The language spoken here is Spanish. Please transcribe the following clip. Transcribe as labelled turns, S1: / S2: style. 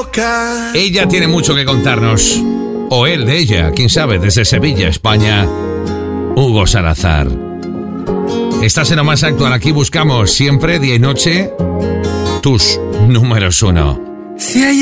S1: boca.
S2: Ella tiene mucho que contarnos. O él de ella, quién sabe, desde Sevilla, España. Hugo Salazar. Estás en lo más actual. Aquí buscamos siempre, día y noche, tus números 1.
S1: Si hay